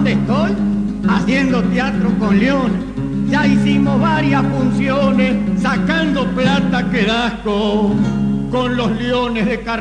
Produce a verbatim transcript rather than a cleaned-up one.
¿Dónde estoy? Haciendo teatro con leones. Ya hicimos varias funciones, sacando plata que da asco con los leones de Carrasco.